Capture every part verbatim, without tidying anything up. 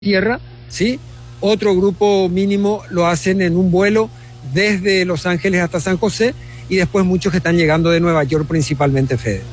tierra, ¿sí? Otro grupo mínimo lo hacen en un vuelo desde Los Ángeles hasta San José y después muchos que están llegando de Nueva York principalmente, Fede.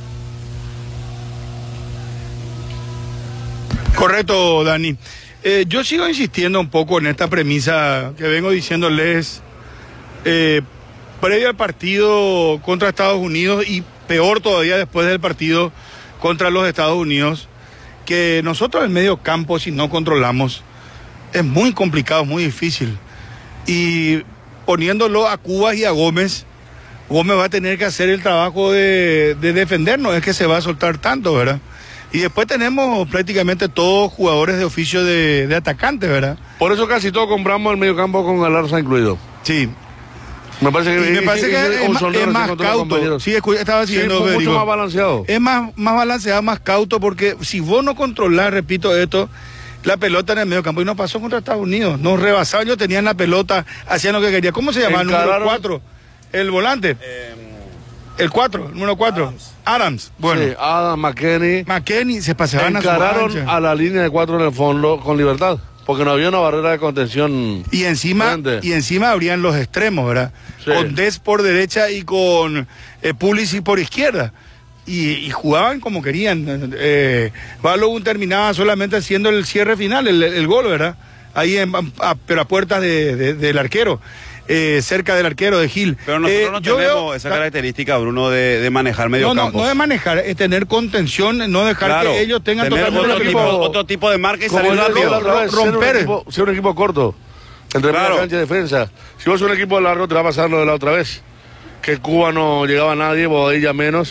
Correcto, Dani. Eh, yo sigo insistiendo un poco en esta premisa que vengo diciéndoles eh, previo al partido contra Estados Unidos y peor todavía después del partido contra los Estados Unidos, que nosotros en medio campo, si no controlamos, es muy complicado, muy difícil. Y poniéndolo a Cubas y a Gómez, Gómez va a tener que hacer el trabajo de, de defendernos, es que se va a soltar tanto, ¿verdad? Y después tenemos prácticamente todos jugadores de oficio de, de atacantes, ¿verdad? Por eso casi todos compramos el medio campo con Galarza incluido. Sí. Me parece que, y me parece que es, es, más, es más cauto. Sí, estaba diciendo, sí, mucho más balanceado. Es más, más balanceado, más cauto, porque si vos no controlás, repito esto, la pelota en el medio campo, y no pasó contra Estados Unidos, nos rebasaban, ellos tenían la pelota, hacían lo que querían. ¿Cómo se llama el número cuatro? El volante. Eh, el cuatro, el número cuatro. Adams. Adams. Bueno. Sí, Adams, McKennie. McKennie se pasaban a su Encararon a la línea de cuatro en el fondo con libertad. Porque no había una barrera de contención. Y encima, y encima habrían los extremos, ¿verdad? Sí. Con Des por derecha y con eh, Pulisic por izquierda. Y, y jugaban como querían. Eh, Balogun terminaba solamente haciendo el cierre final, el, el gol, ¿verdad? Ahí, en, a, pero a puertas de, de, del arquero. Eh, cerca del arquero de Gil. Pero nosotros eh, no tenemos veo, esa característica, Bruno, de, de manejar medio no, no, campo. No de manejar, es tener contención, no dejar claro, que ellos tengan totalmente otro tipo, otro tipo de marca y salir rápido. Vez, romper. Ser un, equipo, ser un equipo corto, entre claro. Media cancha y defensa. Si vos sos un equipo largo, te va a pasar lo de la otra vez. Que Cuba no llegaba a nadie, Bobadilla menos.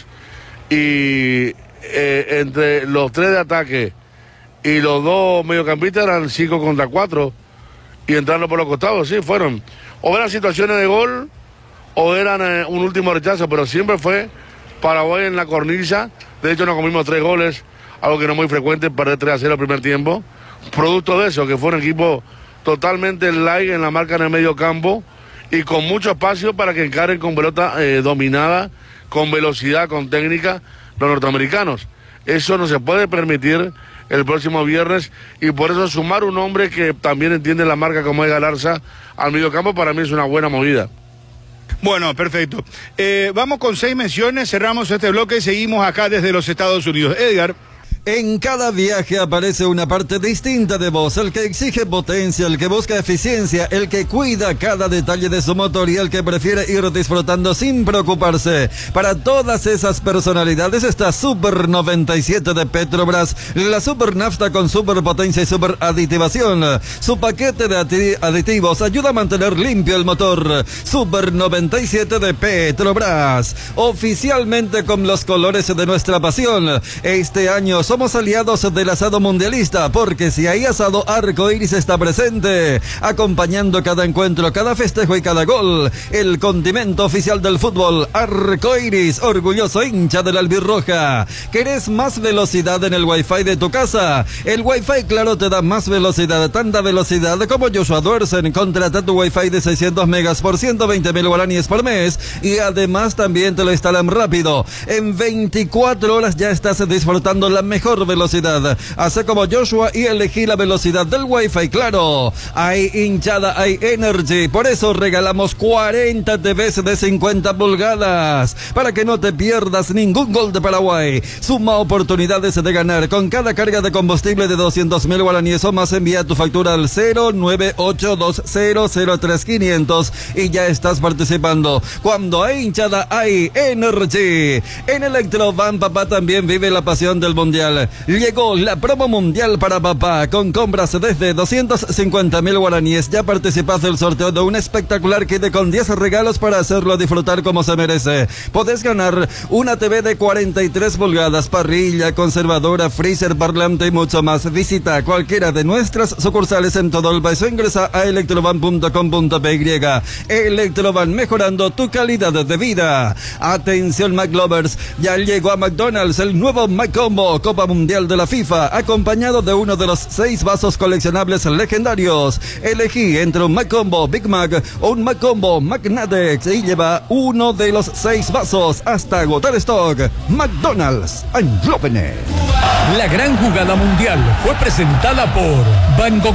Y eh, entre los tres de ataque y los dos mediocampistas eran cinco contra cuatro. Y entrando por los costados, sí, fueron. O eran situaciones de gol, o eran eh, un último rechazo, pero siempre fue Paraguay en la cornisa. De hecho, nos comimos tres goles, algo que no es muy frecuente, perder tres a cero el primer tiempo. Producto de eso, que fue un equipo totalmente light en la marca en el medio campo y con mucho espacio para que encaren con pelota eh, dominada, con velocidad, con técnica, los norteamericanos. Eso no se puede permitir el próximo viernes y por eso sumar un hombre que también entiende la marca como es Galarza al mediocampo para mí es una buena movida. Bueno, perfecto. Eh, vamos con seis menciones, cerramos este bloque y seguimos acá desde los Estados Unidos. Edgar. En cada viaje aparece una parte distinta de vos, el que exige potencia, el que busca eficiencia, el que cuida cada detalle de su motor y el que prefiere ir disfrutando sin preocuparse. Para todas esas personalidades está Super noventa y siete de Petrobras, la super nafta con super potencia y super aditivación. Su paquete de aditivos ayuda a mantener limpio el motor. Super noventa y siete de Petrobras, oficialmente con los colores de nuestra pasión. Este año somos Somos aliados del asado mundialista, porque si hay asado, Arcoiris está presente, acompañando cada encuentro, cada festejo y cada gol. El condimento oficial del fútbol, Arcoiris, orgulloso hincha de la albirroja. ¿Querés más velocidad en el wifi de tu casa? El wifi Claro te da más velocidad, tanta velocidad como Joshua Duersen. Contrata tu wifi de seiscientos megas por ciento veinte mil guaraníes por mes y además también te lo instalan rápido. En veinticuatro horas ya estás disfrutando la mejor velocidad. Hace como Joshua y elegí la velocidad del Wi-Fi Claro. Hay hinchada, hay energy. Por eso regalamos cuarenta T Vs de cincuenta pulgadas para que no te pierdas ningún gol de Paraguay. Suma oportunidades de ganar. Con cada carga de combustible de doscientos mil guaraníes o más, envía tu factura al cero nueve ocho dos cero cero tres quinientos y ya estás participando. Cuando hay hinchada, hay energy. En Electrovan, papá también vive la pasión del mundial. Llegó la promo mundial para papá, con compras desde doscientos cincuenta mil guaraníes. Ya participas del sorteo de un espectacular kit con diez regalos para hacerlo disfrutar como se merece. Podés ganar una T V de cuarenta y tres pulgadas, parrilla, conservadora, freezer, parlante y mucho más. Visita cualquiera de nuestras sucursales en todo el país o ingresa a electrovan punto com punto p y. Electrovan, mejorando tu calidad de vida. Atención McLovers, ya llegó a McDonald's el nuevo McCombo Copa Mundial de la FIFA, acompañado de uno de los seis vasos coleccionables legendarios. Elegí entre un McCombo Big Mac o un McCombo McNuggets y lleva uno de los seis vasos hasta agotar stock. McDonald's, I'm loving it. La gran jugada mundial fue presentada por Banco